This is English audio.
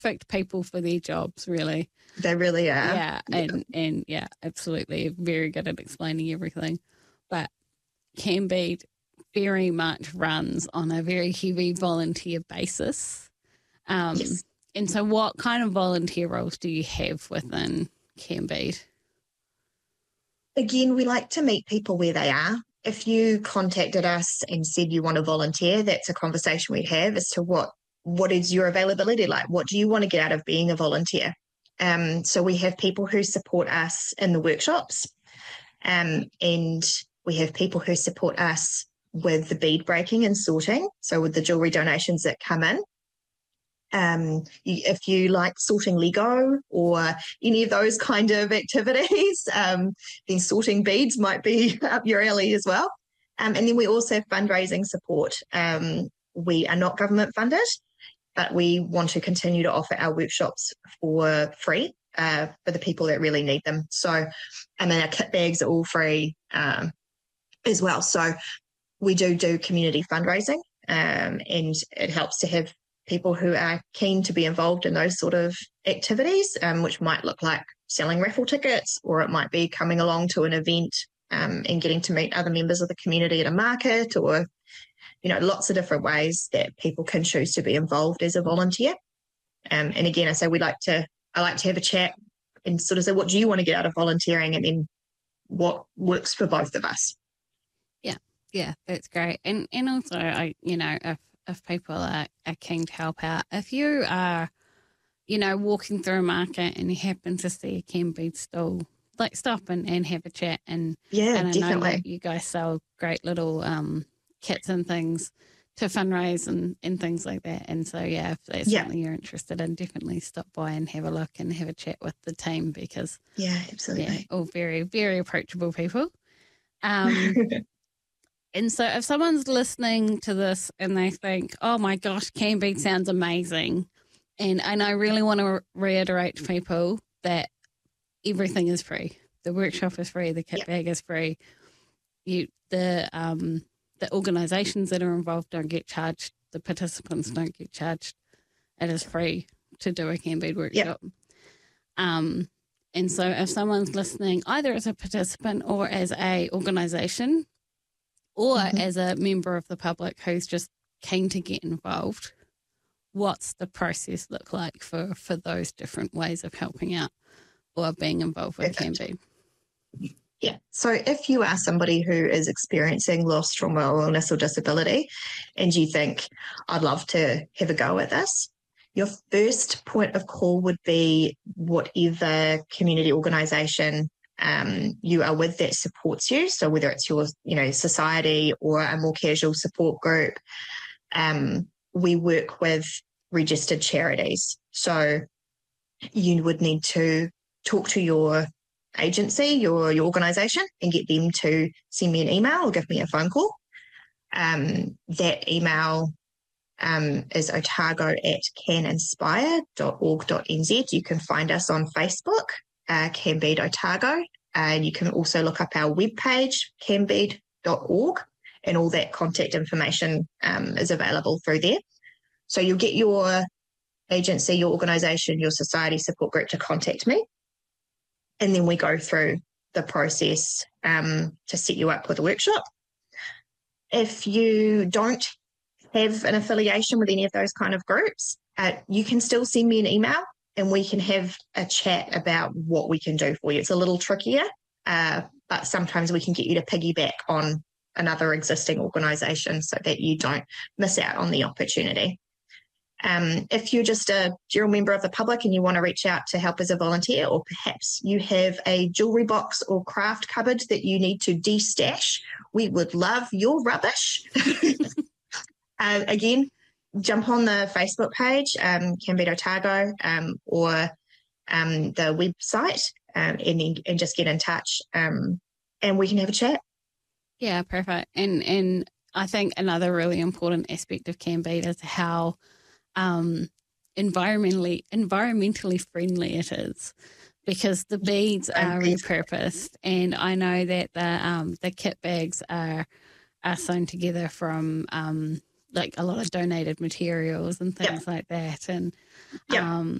perfect people for their jobs, really. They really are. Yeah, and yeah, absolutely. Very good at explaining everything. But Campbead very much runs on a very heavy volunteer basis. Yes. And so what kind of volunteer roles do you have within Campbead? Again, we like to meet people where they are. If you contacted us and said you want to volunteer, that's a conversation we'd have as to what is your availability like? What do you want to get out of being a volunteer? So we have people who support us in the workshops, and we have people who support us with the bead breaking and sorting, so with the jewellery donations that come in. If you like sorting Lego or any of those kind of activities, then sorting beads might be up your alley as well. And then we also have fundraising support. We are not government funded, but we want to continue to offer our workshops for free for the people that really need them. So, and then our kit bags are all free as well. So we do community fundraising, and it helps to have people who are keen to be involved in those sort of activities, which might look like selling raffle tickets, or it might be coming along to an event and getting to meet other members of the community at a market, or, lots of different ways that people can choose to be involved as a volunteer. And again, I like to have a chat and sort of say, what do you want to get out of volunteering? And then what works for both of us. Yeah, that's great. And also, if people are keen to help out, if you are, walking through a market and you happen to see a Campbead stall, like stop and have a chat. And I definitely. know that you guys sell great little kits and things to fundraise and things like that. And so, if that's something you're interested in, definitely stop by and have a look and have a chat with the team, because absolutely, all very, very approachable people. And so if someone's listening to this and they think, oh my gosh, Campbead sounds amazing, and I really want to reiterate to people that everything is free. The workshop is free. The kit bag is free. The organisations that are involved don't get charged. The participants don't get charged. It is free to do a Campbead workshop. And so if someone's listening, either as a participant or as a organisation, or as a member of the public who's just keen to get involved, what's the process look like for those different ways of helping out or being involved with Campbead? Yeah. So if you are somebody who is experiencing loss, trauma, or illness or disability, and you think, I'd love to have a go at this, your first point of call would be whatever community organisation you are with that supports you. So whether it's your, society or a more casual support group, we work with registered charities. So you would need to talk to your agency, your organisation, and get them to send me an email or give me a phone call. That email is otago@caninspire.org.nz. You can find us on Facebook, Campbead Otago, and you can also look up our webpage, campbead.org, and all that contact information is available through there. So you'll get your agency, your organisation, your society support group to contact me, and then we go through the process to set you up with a workshop. If you don't have an affiliation with any of those kind of groups, you can still send me an email and we can have a chat about what we can do for you. It's a little trickier, but sometimes we can get you to piggyback on another existing organisation so that you don't miss out on the opportunity. If you're just a general member of the public and you want to reach out to help as a volunteer, or perhaps you have a jewellery box or craft cupboard that you need to de-stash, we would love your rubbish. Again, jump on the Facebook page, Campbead Otago, or the website, and just get in touch, and we can have a chat. Yeah, perfect. And I think another really important aspect of Campbead is how environmentally friendly it is, because the beads are repurposed, and I know that the kit bags are sewn together from like a lot of donated materials and things like that. And Yep.